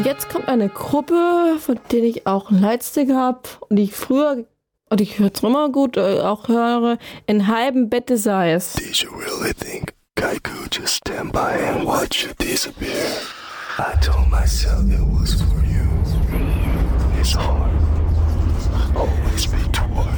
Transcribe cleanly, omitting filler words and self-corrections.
jetzt kommt eine Gruppe, von der ich auch ein Lightstick habe und die ich früher, und ich höre es immer gut, auch höre, in halbem Bette sei es. Did you really think I could just stand by and watch you disappear? I told myself it was for you. It's hard. Always be toward